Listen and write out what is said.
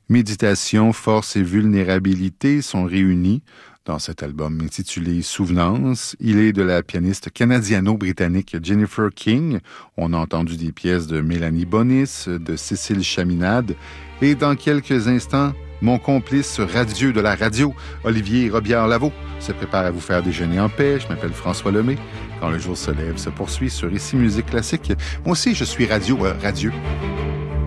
Méditation, force et vulnérabilité sont réunis dans cet album intitulé Souvenance. Il est de la pianiste canadiano-britannique Jennifer King. On a entendu des pièces de Mélanie Bonis, de Cécile Chaminade. Et dans quelques instants, mon complice radieux de la radio, Olivier Robillard-Lavaux, se prépare à vous faire déjeuner en paix. Je m'appelle François Lemay. Quand le jour se lève, se poursuit sur Ici Musique Classique. Moi aussi, je suis radieux.